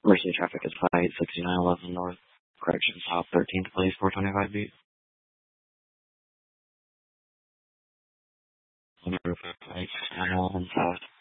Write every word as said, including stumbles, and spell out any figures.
Emergency traffic is five sixty-nine eleven North, correction south, thirteenth place, four twenty-five beat. five sixty-nine eleven south.